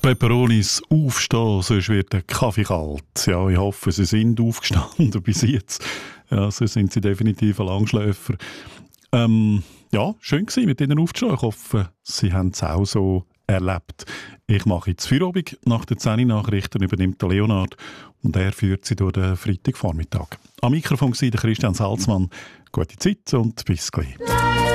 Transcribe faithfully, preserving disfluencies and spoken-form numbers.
Peperonis aufstehen, sonst wird der Kaffee kalt. Ja, ich hoffe, sie sind aufgestanden bis jetzt. Ja, so sind sie definitiv ein Langschläfer. Ähm, ja, schön gewesen, mit ihnen aufzustehen. Ich hoffe, sie haben es auch so erlebt. Ich mache jetzt Feierabend. Nach den zehn-Nachrichten übernimmt der Leonard und er führt sie durch den Freitagvormittag. Am Mikrofon war der Christian Salzmann. Gute Zeit und bis gleich.